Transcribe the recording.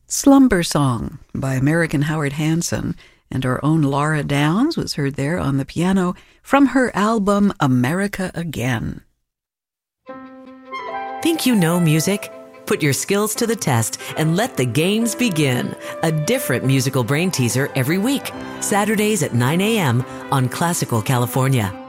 Slumber Song by American Howard Hanson, and our own Laura Downs was heard there on the piano from her album America Again. Think you know music? Put your skills to the test and let the games begin. A different musical brain teaser every week. Saturdays at 9 a.m. on Classical California.